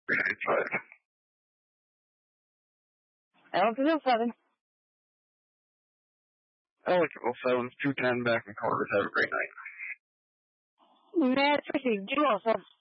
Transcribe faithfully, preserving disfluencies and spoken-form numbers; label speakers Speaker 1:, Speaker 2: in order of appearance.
Speaker 1: three ninety-five.
Speaker 2: Eligible seven.
Speaker 1: Eligible seven, two ten back in Carter. Have a great night.
Speaker 2: Matt Tracy, Duo seven.